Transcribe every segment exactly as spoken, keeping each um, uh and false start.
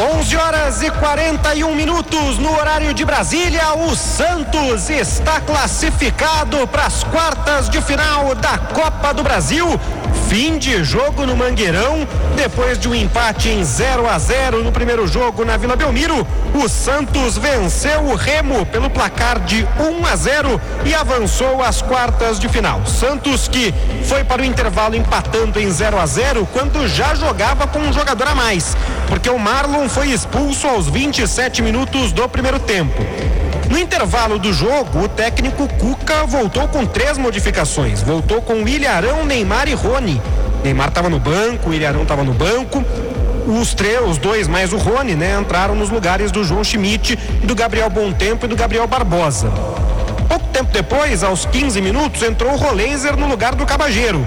onze horas e quarenta e um minutos no horário de Brasília. O Santos está classificado para as quartas de final da Copa do Brasil. Fim de jogo no Mangueirão, depois de um empate em zero a zero no primeiro jogo na Vila Belmiro. O Santos venceu o Remo pelo placar de um a zero e avançou às quartas de final. Santos que foi para o intervalo empatando em zero a zero quando já jogava com um jogador a mais, porque o Marlon foi expulso aos vinte e sete minutos do primeiro tempo. No intervalo do jogo, o técnico Cuca voltou com três modificações. Voltou com Ilharão, Neymar e Rony. Neymar estava no banco, o Ilharão estava no banco. Os três, os dois mais o Rony, né, entraram nos lugares do João Schmidt, do Gabriel Bontempo e do Gabriel Barbosa. Pouco tempo depois, aos quinze minutos, entrou o Roleiser no lugar do Cabageiro.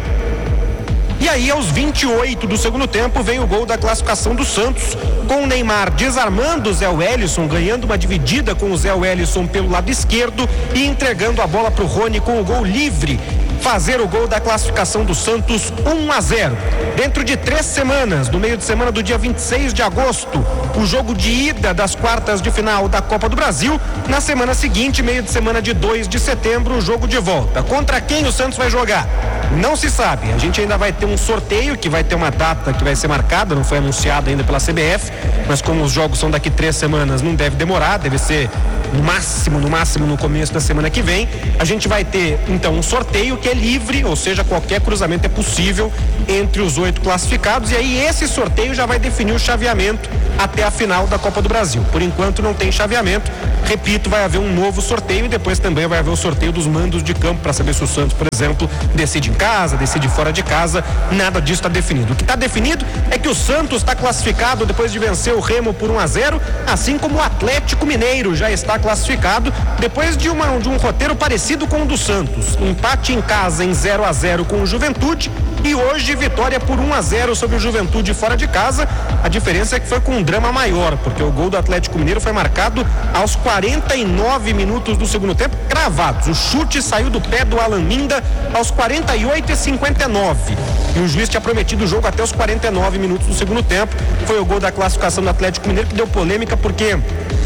E aí, aos vinte e oito do segundo tempo, vem o gol da classificação do Santos, com o Neymar desarmando o Zé Wellison, ganhando uma dividida com o Zé Wellison pelo lado esquerdo e entregando a bola para o Rony com o gol livre. Fazer o gol da classificação do Santos um a zero. Dentro de três semanas, no meio de semana do dia vinte e seis de agosto, o jogo de ida das quartas de final da Copa do Brasil. Na semana seguinte, meio de semana de dois de setembro, o jogo de volta. Contra quem o Santos vai jogar? Não se sabe. A gente ainda vai ter um sorteio que vai ter uma data que vai ser marcada, não foi anunciada ainda pela C B F, mas como os jogos são daqui três semanas, não deve demorar, deve ser no máximo, no máximo no começo da semana que vem. A gente vai ter então um sorteio que é livre, ou seja, qualquer cruzamento é possível entre os oito classificados, e aí esse sorteio já vai definir o chaveamento até a final da Copa do Brasil. Por enquanto não tem chaveamento, repito, vai haver um novo sorteio e depois também vai haver o sorteio dos mandos de campo para saber se o Santos, por exemplo, decide em casa, decide fora de casa. Nada disso está definido. O que está definido é que o Santos está classificado depois de vencer o Remo por um a zero, assim como o Atlético Mineiro já está classificado depois de, uma, de um roteiro parecido com o do Santos. Empate em casa em zero a zero com o Juventude e hoje vitória por um a zero sobre o Juventude fora de casa. A diferença é que foi com um drama maior, porque o gol do Atlético Mineiro foi marcado aos quarenta e nove minutos do segundo tempo, cravados. O chute saiu do pé do Alan Minda aos quarenta e oito e cinquenta e nove. E o juiz tinha prometido o jogo até os quarenta e nove minutos do segundo tempo. Foi o gol da classificação do Atlético Mineiro que deu polêmica porque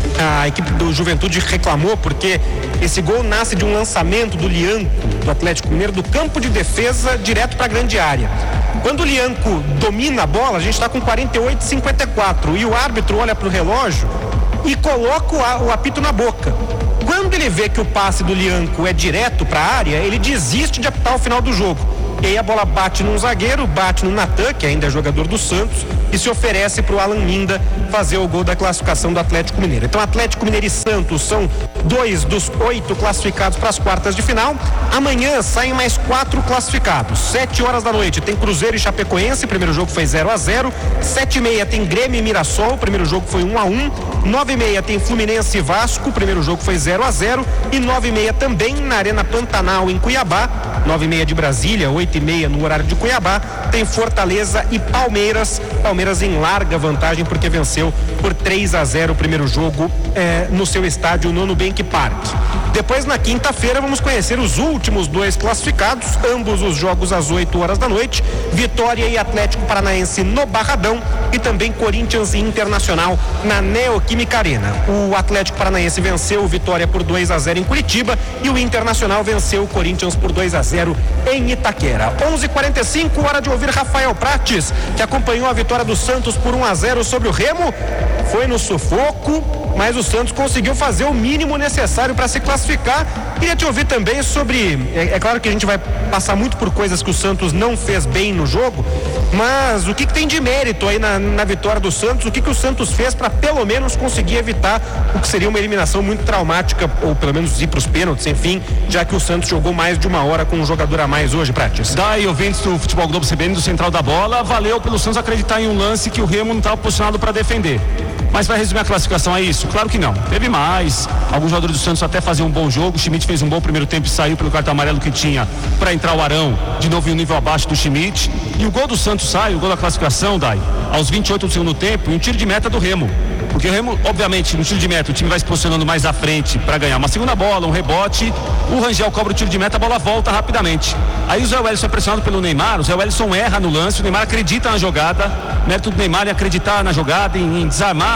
a equipe do Juventude reclamou porque esse gol nasce de um lançamento do Lianco, do Atlético Mineiro, do campo de defesa direto para a grande área. Quando o Lianco domina a bola, a gente está com quarenta e oito e cinquenta e quatro e o árbitro olha para o relógio e coloca o, a, o apito na boca. Quando ele vê que o passe do Lianco é direto para a área, ele desiste de apitar o final do jogo. E aí a bola bate num zagueiro, bate no Natan, que ainda é jogador do Santos, e se oferece para o Alan Minda fazer o gol da classificação do Atlético Mineiro. Então Atlético Mineiro e Santos são dois dos oito classificados para as quartas de final. Amanhã saem mais quatro classificados. Sete horas da noite tem Cruzeiro e Chapecoense, o primeiro jogo foi zero a zero. Sete e meia tem Grêmio e Mirassol, o primeiro jogo foi um a um. Nove e meia tem Fluminense e Vasco, o primeiro jogo foi zero a zero. E nove e meia também na Arena Pantanal em Cuiabá. Nove e meia de Brasília, oito e meia no horário de Cuiabá, tem Fortaleza e Palmeiras. Palmeiras em larga vantagem porque venceu por três a zero o primeiro jogo eh, no seu estádio, no Nubank Park. Depois, na quinta-feira, vamos conhecer os últimos dois classificados, ambos os jogos às oito horas da noite. Vitória e Atlético Paranaense no Barradão e também Corinthians e Internacional na Neoquímica Arena. O Atlético Paranaense venceu o Vitória por dois a zero em Curitiba e o Internacional venceu o Corinthians por dois a zero em Itaquera. onze e quarenta e cinco, hora de ouvir Rafael Prates, que acompanhou a vitória do Santos por um a zero sobre o Remo. Foi no sufoco, mas o Santos conseguiu fazer o mínimo necessário para se classificar. Queria te ouvir também sobre, é, é claro que a gente vai passar muito por coisas que o Santos não fez bem no jogo, mas o que, que tem de mérito aí na, na vitória do Santos, o que, que o Santos fez para pelo menos conseguir evitar o que seria uma eliminação muito traumática, ou pelo menos ir para os pênaltis, enfim, já que o Santos jogou mais de uma hora com um jogador a mais hoje, Prates. Daí, ouvintes do Futebol Globo C B N, do Central da Bola, valeu pelo Santos acreditar em um lance que o Remo não estava posicionado para defender. Mas vai resumir a classificação a isso? Claro que não. Teve mais. Alguns jogadores do Santos até faziam um bom jogo. O Schmidt fez um bom primeiro tempo e saiu pelo cartão amarelo que tinha para entrar o Arão, de novo em um nível abaixo do Schmidt. E o gol do Santos sai, o gol da classificação, Dai, aos vinte e oito do segundo tempo, e um tiro de meta do Remo. Porque o Remo, obviamente, no tiro de meta, o time vai se posicionando mais à frente para ganhar uma segunda bola, um rebote. O Rangel cobra o tiro de meta, a bola volta rapidamente. Aí o Zé Wellison é pressionado pelo Neymar, o Zé Wellison erra no lance, o Neymar acredita na jogada, mérito do Neymar em acreditar na jogada, em, em desarmar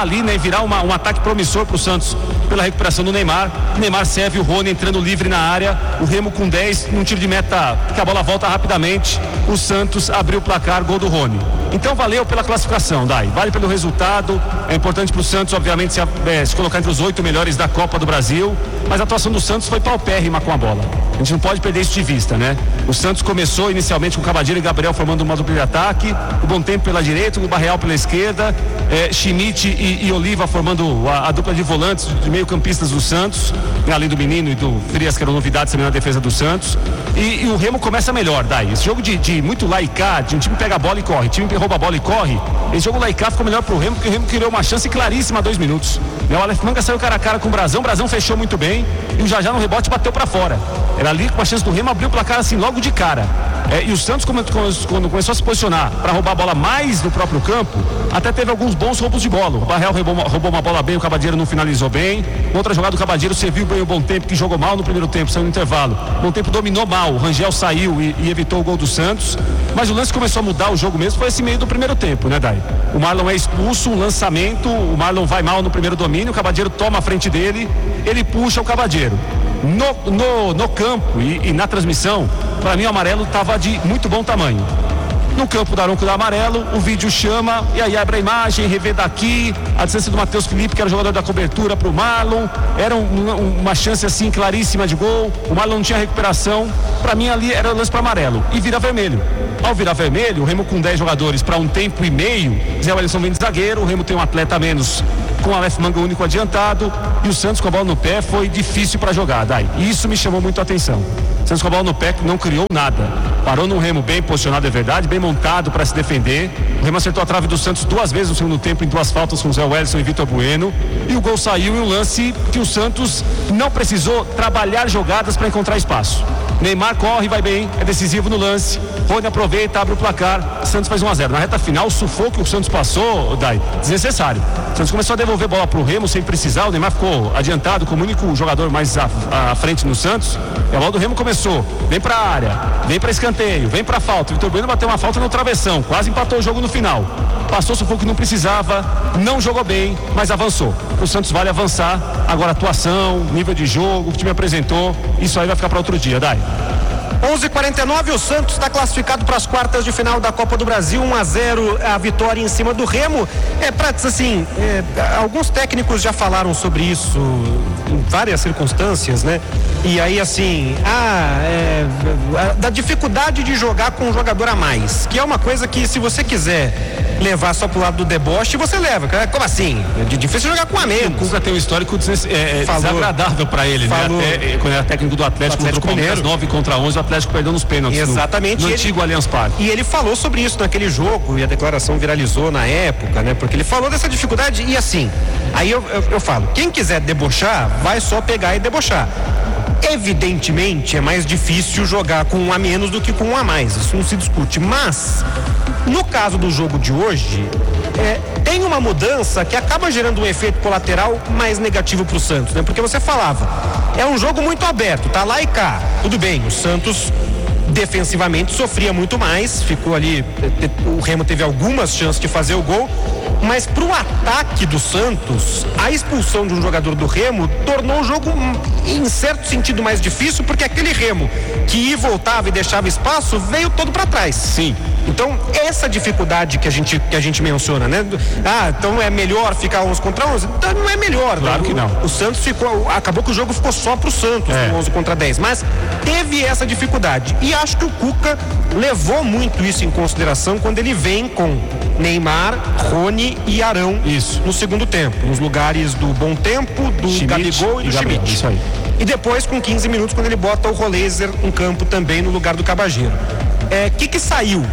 ali, né, virar uma, um ataque promissor pro Santos pela recuperação do Neymar. O Neymar serve o Rony entrando livre na área, o Remo com dez, num tiro de meta que a bola volta rapidamente, o Santos abriu o placar, gol do Rony. Então valeu pela classificação, Dai, vale pelo resultado, é importante pro Santos, obviamente, se, é, se colocar entre os oito melhores da Copa do Brasil, mas a atuação do Santos foi paupérrima com a bola. A gente não pode perder isso de vista, né? O Santos começou inicialmente com Cavadinho e Gabriel formando uma dupla de ataque, o Bom Tempo pela direita, o Barreal pela esquerda, é, Schmidt e, e Oliva formando a, a dupla de volantes, de meio campistas do Santos, né? Além do Menino e do Frias, que eram novidades também na defesa do Santos, e, e o Remo começa melhor, Dai. Esse jogo de, de muito laicá, de um time pega a bola e corre, time que rouba a bola e corre, esse jogo laicá ficou melhor pro Remo, porque o Remo criou uma chance claríssima a dois minutos. O Aleph Manga saiu cara a cara com o Brazão, o Brazão fechou muito bem, e o Jajá no rebote bateu pra fora. Era ali com a chance do Remo, abriu o placar assim logo de cara. É, e o Santos, quando, quando começou a se posicionar para roubar a bola mais no próprio campo, até teve alguns bons roubos de bola. O Barreal roubou uma, roubou uma bola bem, o Cabadeiro não finalizou bem. Outra jogada do Cabadeiro serviu bem o Bom Tempo, que jogou mal no primeiro tempo, saiu no intervalo. O Bom Tempo dominou mal, o Rangel saiu e, e evitou o gol do Santos. Mas o lance que começou a mudar o jogo mesmo foi esse meio do primeiro tempo, né, Dai? O Marlon é expulso, um lançamento, o Marlon vai mal no primeiro domínio, o Cabadeiro toma a frente dele, ele puxa o Cabadeiro. No, no, no campo e, e na transmissão, para mim o amarelo estava de muito bom tamanho. No campo do Aronco do amarelo, o vídeo chama e aí abre a imagem, revê daqui, a distância do Matheus Felipe, que era o jogador da cobertura, para o Marlon, era um, uma chance assim claríssima de gol, o Marlon não tinha recuperação, para mim ali era lance para amarelo e vira vermelho. Ao virar vermelho, o Remo com dez jogadores para um tempo e meio, Zé Wellington vem de zagueiro, o Remo tem um atleta a menos com o Aleph Manga único adiantado e o Santos com a bola no pé foi difícil para jogar, Dai. E isso me chamou muito a atenção. O Santos com a bola no pé não criou nada. Parou num Remo bem posicionado, é verdade, bem montado para se defender. O Remo acertou a trave do Santos duas vezes no segundo tempo, em duas faltas com o Zé Wellington e Vitor Bueno. E o gol saiu em um lance que o Santos não precisou trabalhar jogadas para encontrar espaço. Neymar corre, vai bem, é decisivo no lance. Rony aproveita, abre o placar. Santos faz um a zero. Na reta final, o sufoco que o Santos passou, Dai, desnecessário. O Santos começou a devolver bola pro Remo sem precisar. O Neymar ficou adiantado como o único jogador mais à, à frente no Santos. E a bola do Remo começou. Vem pra área, vem pra escanteio, vem pra falta. O Vitor Bueno bateu uma falta no travessão, quase empatou o jogo no final. Passou o sufoco que não precisava, não jogou bem, mas avançou. O Santos vale avançar. Agora atuação, nível de jogo, o time apresentou. Isso aí vai ficar para outro dia, Dai. onze e quarenta e nove, o Santos está classificado para as quartas de final da Copa do Brasil, um a zero a vitória em cima do Remo. É para assim, é, alguns técnicos já falaram sobre isso em várias circunstâncias, né? E aí assim, ah, é, da dificuldade de jogar com um jogador a mais, que é uma coisa que se você quiser levar só pro lado do deboche, você leva. Como assim? É difícil jogar com a menos. O Cuca tem um histórico des, é, desagradável para ele, falou, né? Até, quando era técnico do Atlético, contra o Palmeiras, nove contra onze, o Atlético perdeu nos pênaltis. Exatamente. No, no antigo ele, Allianz Parque. E ele falou sobre isso naquele jogo e a declaração viralizou na época, né? Porque ele falou dessa dificuldade e assim, aí eu, eu, eu falo, quem quiser debochar, vai só pegar e debochar. Evidentemente é mais difícil jogar com um a menos do que com um a mais, isso não se discute, mas no caso do jogo de hoje é, tem uma mudança que acaba gerando um efeito colateral mais negativo pro Santos, né? Porque você falava, é um jogo muito aberto, tá lá e cá, tudo bem, o Santos defensivamente sofria muito mais, ficou ali, o Remo teve algumas chances de fazer o gol, mas pro ataque do Santos, a expulsão de um jogador do Remo tornou o jogo em certo sentido mais difícil, porque aquele Remo que ia e voltava e deixava espaço veio todo para trás. Sim. Então essa dificuldade que a gente que a gente menciona, né? Ah, então é melhor ficar onze contra onze? Então não é melhor. Claro né? que não. O, o Santos ficou, acabou que o jogo ficou só pro Santos, é. com onze contra dez, mas teve essa dificuldade e acho que o Cuca levou muito isso em consideração quando ele vem com Neymar, Rony e Arão isso. no segundo tempo, nos lugares do Bom Tempo, do Schmidt, Gabigol e do Schmidt. Isso aí. E depois com quinze minutos quando ele bota o Roleiser em campo também no lugar do Cabageiro. É, que que saiu?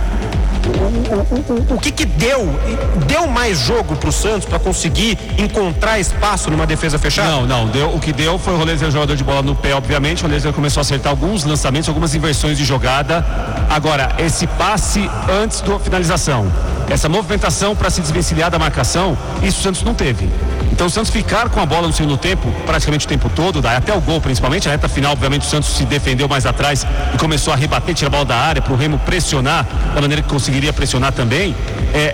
O, o, o, o que que deu? Deu mais jogo pro Santos para conseguir encontrar espaço numa defesa fechada? Não, não, deu, o que deu foi o Roleiser jogador de bola no pé, obviamente. O Roleiser começou a acertar alguns lançamentos, algumas inversões de jogada. Agora, esse passe antes da finalização, essa movimentação para se desvencilhar da marcação, isso o Santos não teve. Então o Santos ficar com a bola no segundo tempo, praticamente o tempo todo, até o gol principalmente, a reta final, obviamente o Santos se defendeu mais atrás e começou a rebater, tirar a bola da área para o Remo pressionar da maneira que conseguiria pressionar também. É,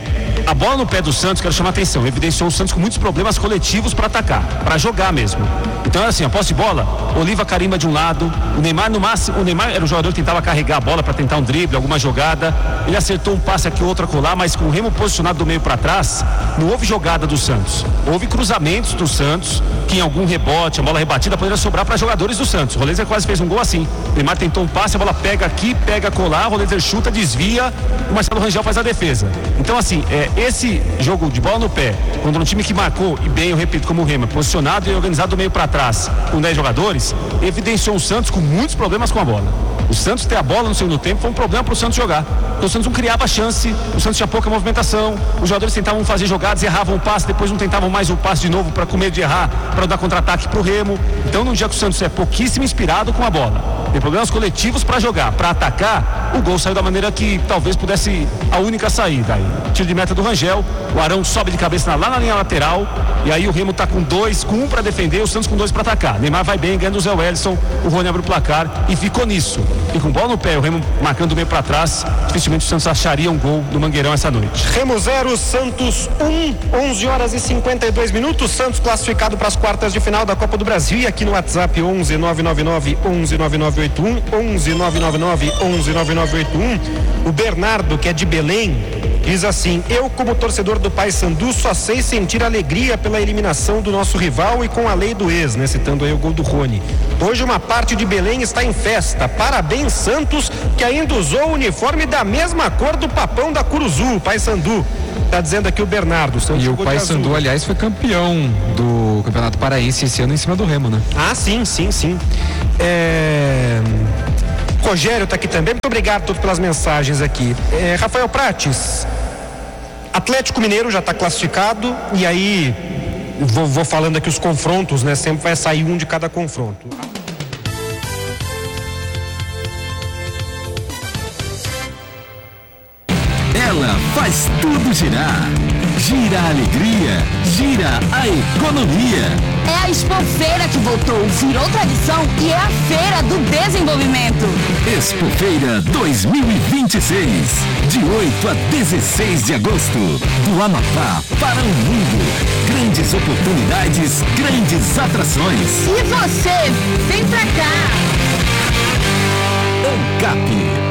a bola no pé do Santos, quero chamar a atenção, evidenciou o Santos com muitos problemas coletivos para atacar, para jogar mesmo. Então é assim, a posse de bola, Oliva carimba de um lado, o Neymar no máximo, o Neymar era o jogador que tentava carregar a bola para tentar um drible, alguma jogada, ele acertou um passe aqui, outro acolá, mas com o Remo posicionado do meio para trás, não houve jogada do Santos, houve cruzamentos do Santos, que em algum rebote, a bola rebatida poderia sobrar para jogadores do Santos. O Rolezer quase fez um gol assim, o Neymar tentou um passe, a bola pega aqui, pega colar, o Rolezer chuta, desvia, o Marcelo Rangel faz a defesa. Então assim, é, esse jogo de bola no pé, quando um time que marcou, e bem, eu repito, como o Remo, posicionado e organizado do meio para trás, com dez jogadores, evidenciou o Santos com muitos problemas com a bola. O Santos ter a bola no segundo tempo foi um problema para o Santos jogar. Porque o Santos não criava chance, o Santos tinha pouca movimentação, os jogadores tentavam fazer jogadas, erravam o passe, depois não tentavam mais o passe de novo para com medo de errar, para dar contra-ataque para o Remo. Então, num dia que o Santos é pouquíssimo inspirado com a bola, tem problemas coletivos para jogar, para atacar, o gol saiu da maneira que talvez pudesse a única saída. Aí, tiro de meta do Rangel, o Arão sobe de cabeça lá na linha lateral, e aí o Remo tá com dois, com um para defender, o Santos com dois para atacar. Neymar vai bem, ganhando o Zé Wellison, o Rony abre o placar e ficou nisso. E com bola no pé, o Remo marcando o meio para trás, dificilmente o Santos acharia um gol no Mangueirão essa noite. Remo zero, Santos um, onze horas e cinquenta e dois minutos, Santos classificado para as quartas de final da Copa do Brasil, e aqui no WhatsApp onze nove nove nove onze nove nove oito um, onze nove nove nove onze nove nove oito um, o Bernardo, que é de Belém, diz assim: eu, como torcedor do Paysandu, só sei sentir alegria pela eliminação do nosso rival e com a lei do ex, né? Citando aí o gol do Rony. Hoje uma parte de Belém está em festa. Parabéns, Santos, que ainda usou o uniforme da mesma cor do papão da Curuzu, Paysandu. Tá dizendo aqui o Bernardo. Santos e o Paysandu, aliás, foi campeão do Campeonato Paraense esse ano em cima do Remo, né? Ah, sim, sim, sim. É... Rogério tá aqui também. Muito obrigado a todos pelas mensagens aqui. É, Rafael Prates, Atlético Mineiro já está classificado, e aí vou, vou falando aqui os confrontos, né? Sempre vai sair um de cada confronto. Ela faz tudo girar. Gira a alegria, gira a economia. É a Expofeira que voltou, virou tradição e é a Feira do Desenvolvimento. Expofeira dois mil e vinte e seis, de oito a dezesseis de agosto, do Amapá para o mundo. Grandes oportunidades, grandes atrações. E você, vem pra cá. ANCAP.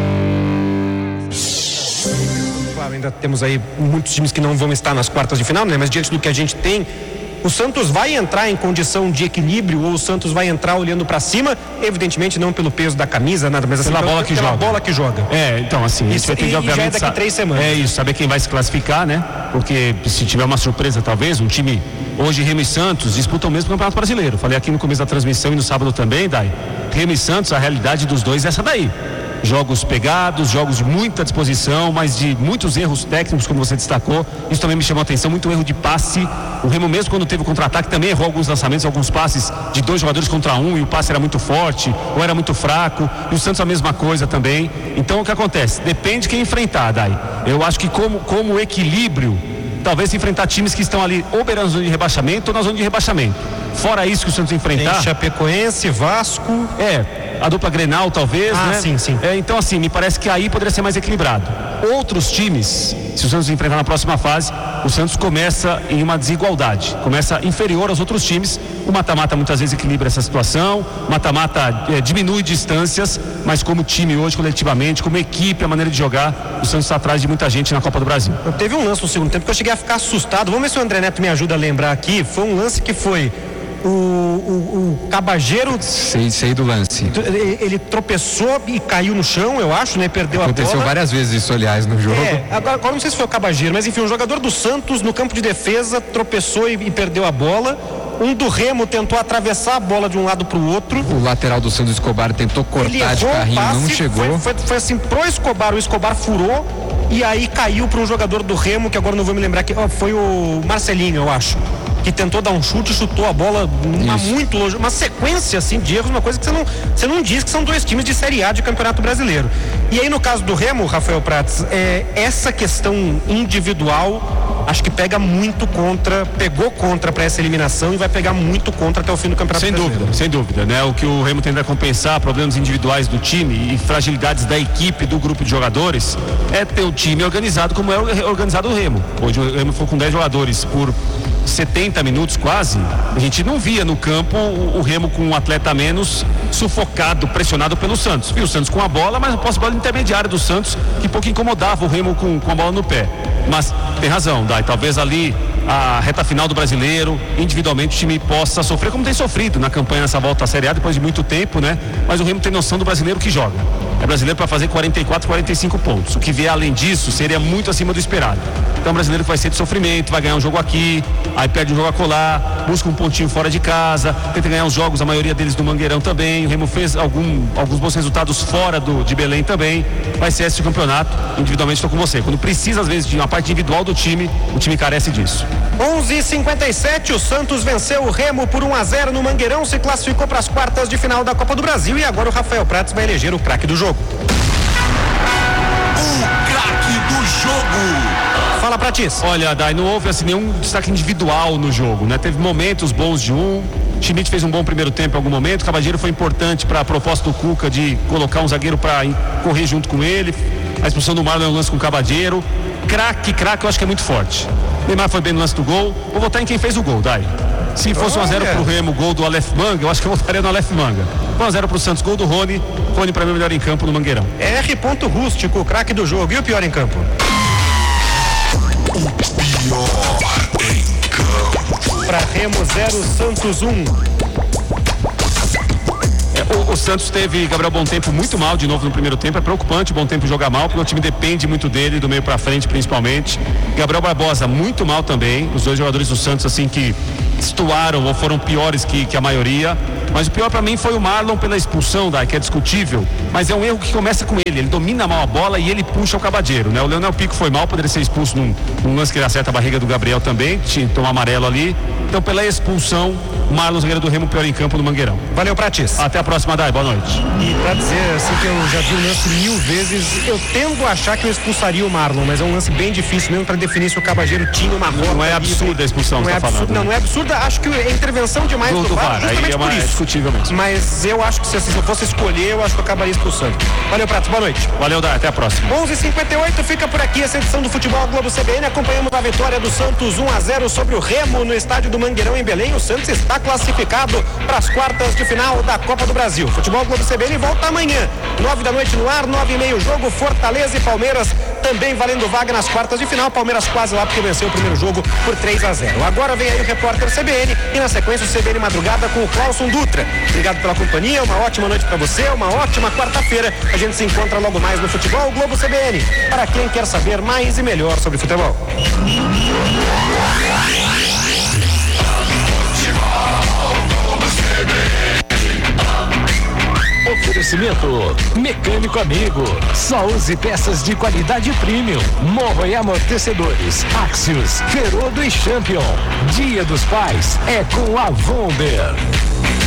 Claro, ainda temos aí muitos times que não vão estar nas quartas de final, né? Mas diante do que a gente tem, o Santos vai entrar em condição de equilíbrio, ou o Santos vai entrar olhando para cima, evidentemente não pelo peso da camisa, nada, mas assim, pela bola que pela joga. bola que joga. É, então assim, Isso, isso vai ter e, de, obviamente, já é daqui sa- três semanas. É isso, saber quem vai se classificar, né? Porque se tiver uma surpresa, talvez, um time, hoje Remo e Santos disputam o mesmo Campeonato Brasileiro. Falei aqui no começo da transmissão e no sábado também, Dai. Remo e Santos, a realidade dos dois é essa daí. Jogos pegados, jogos de muita disposição, mas de muitos erros técnicos, como você destacou. Isso também me chamou a atenção, muito erro de passe. O Remo, mesmo quando teve o contra-ataque, também errou alguns lançamentos, alguns passes de dois jogadores contra um, e o passe era muito forte ou era muito fraco. E o Santos a mesma coisa também. Então o que acontece? Depende de quem enfrentar, Dai. Eu acho que como, como equilíbrio, talvez enfrentar times que estão ali ou beirando a zona de rebaixamento ou na zona de rebaixamento. Fora isso que o Santos enfrentar... Tem Chapecoense, Vasco... É, a dupla Grenal talvez, ah, né? sim, sim. É, então assim, me parece que aí poderia ser mais equilibrado. Outros times, se o Santos enfrentar na próxima fase, o Santos começa em uma desigualdade, começa inferior aos outros times. O mata-mata muitas vezes equilibra essa situação, o mata-mata é, diminui distâncias, mas como time hoje, coletivamente, como equipe, a maneira de jogar, o Santos está atrás de muita gente na Copa do Brasil. Teve um lance no segundo tempo que eu cheguei a ficar assustado. Vamos ver se o André Neto me ajuda a lembrar aqui. Foi um lance que foi o, o, o Cabageiro, Sei, sei do lance. ele, ele tropeçou e caiu no chão, eu acho, né? Perdeu Aconteceu a bola. várias vezes isso, aliás, no jogo. É, agora, agora não sei se foi o Cabageiro, mas enfim, um jogador do Santos no campo de defesa tropeçou e, e perdeu a bola. Um do Remo tentou atravessar a bola de um lado para o outro. O lateral do Santos, Escobar, tentou Ele cortar de errou o carrinho, passe, não chegou. Foi, foi, foi assim pro Escobar, o Escobar furou e aí caiu para um jogador do Remo, que agora não vou me lembrar, que ó, foi o Marcelinho, eu acho, que tentou dar um chute e chutou a bola uma, muito longe, uma sequência assim de erros, uma coisa que você não, você não diz que são dois times de Série A de Campeonato Brasileiro. E aí no caso do Remo, Rafael Prates, é, essa questão individual acho que pega muito contra, pegou contra para essa eliminação e vai pegar muito contra até o fim do Campeonato Sem Brasileiro. dúvida, sem dúvida, né? O que o Remo tenta compensar, problemas individuais do time e fragilidades da equipe, do grupo de jogadores, é ter o time organizado como é organizado o Remo. Hoje o Remo foi com dez jogadores por setenta minutos quase, a gente não via no campo o, o Remo com um atleta a menos, sufocado, pressionado pelo Santos. Viu o Santos com a bola, mas a posse de bola intermediária do Santos, que pouco incomodava o Remo com, com a bola no pé. Mas tem razão, Dai, talvez ali a reta final do Brasileiro, individualmente o time possa sofrer como tem sofrido na campanha nessa volta à Série A depois de muito tempo, né? Mas o Remo tem noção do brasileiro que joga. É brasileiro para fazer quarenta e quatro, quarenta e cinco pontos. O que vier além disso seria muito acima do esperado. Então o brasileiro vai ser de sofrimento, vai ganhar um jogo aqui, aí perde um jogo acolá, busca um pontinho fora de casa, tenta ganhar os jogos, a maioria deles do Mangueirão também. O Remo fez algum, alguns bons resultados fora do, de Belém também. Vai ser esse o campeonato. Individualmente estou com você. Quando precisa, às vezes, de uma parte individual do time, o time carece disso. onze e cinquenta e sete, o Santos venceu o Remo por um a zero no Mangueirão, se classificou para as quartas de final da Copa do Brasil e agora o Rafael Prats vai eleger o craque do jogo. O craque do jogo. Fala, Pratis. Olha, Dai, não houve assim nenhum destaque individual no jogo, né? Teve momentos bons de um. Schmidt fez um bom primeiro tempo em algum momento. Cabadeiro foi importante para a proposta do Cuca de colocar um zagueiro para correr junto com ele. A expulsão do Marlon é um lance com o Cabadeiro. Craque, craque, eu acho que é muito forte. Neymar foi bem no lance do gol. Vou votar em quem fez o gol, Dai. Se fosse um a zero pro Remo, gol do Aleph Manga, eu acho que eu votaria no Aleph Manga. um a zero pro Santos, gol do Rony. Rony para mim melhor em campo no Mangueirão. R. Rústico, craque do jogo. E o pior em campo? O pior em campo. Para Remo zero, Santos um. O, o Santos teve Gabriel Bom Tempo muito mal de novo no primeiro tempo. É preocupante o Bom Tempo jogar mal, porque o time depende muito dele, do meio pra frente principalmente. Gabriel Barbosa muito mal também. Os dois jogadores do Santos assim que estuaram ou foram piores que, que a maioria. Mas o pior pra mim foi o Marlon pela expulsão, da que é discutível, mas é um erro que começa com ele. Ele domina mal a bola e ele puxa o Cabadeiro, né? O Leonel Pico foi mal, poderia ser expulso num, num lance que ele acerta a barriga do Gabriel também, tinha que tomar amarelo ali. Então pela expulsão, Marlon, zagueiro do Remo, pior em campo no Mangueirão. Valeu, Pratis. Até a próxima, Dai, boa noite. E pra dizer assim que eu já vi o lance mil vezes, eu tendo a achar que eu expulsaria o Marlon, mas é um lance bem difícil mesmo pra definir se o Cabadeiro tinha uma rota. Não é absurda a expulsão, não você é tá absurda, falando, não, né? não é absurda, acho que é intervenção demais do, do, do V A R, V A R, justamente aí é, por uma, é isso. discutível mesmo. Mas eu acho que se, se eu fosse escolher, eu acho que eu acabaria expulsando. Valeu, Pratos, boa noite. Valeu, Dai, até a próxima. onze e cinquenta e oito, fica por aqui essa edição do Futebol Globo C B N. Acompanhamos a vitória do Santos um a zero sobre o Remo no estádio do Mangueirão em Belém. O Santos está classificado para as quartas de final da Copa do Brasil. Futebol Globo C B N volta amanhã, nove da noite no ar, nove e meia o jogo, Fortaleza e Palmeiras também valendo vaga nas quartas de final. Palmeiras quase lá porque venceu o primeiro jogo por três a zero. Agora vem aí o repórter C B N e na sequência o C B N Madrugada com o Clauson Dutra. Obrigado pela companhia, uma ótima noite para você, uma ótima quarta-feira. A gente se encontra logo mais no Futebol Globo C B N, para quem quer saber mais e melhor sobre futebol. Oferecimento Mecânico Amigo. Só use peças de qualidade premium. Morro e amortecedores. Axios, Ferodo e Champion. Dia dos Pais é com a Vonder.